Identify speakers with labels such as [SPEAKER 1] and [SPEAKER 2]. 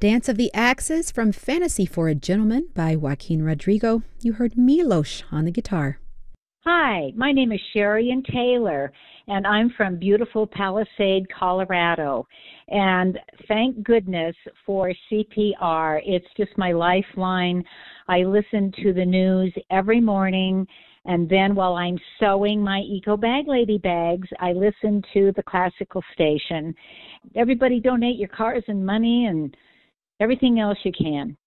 [SPEAKER 1] Dance of the Axes from Fantasy for a Gentleman by Joaquin Rodrigo. You heard Milos on the guitar.
[SPEAKER 2] Hi, my name is Sherian Taylor, and I'm from beautiful Palisade, Colorado. And thank goodness for CPR. It's just my lifeline. I listen to the news every morning, and then while I'm sewing my Eco Bag Lady bags, I listen to the classical station. Everybody donate your cars and money and everything else you can.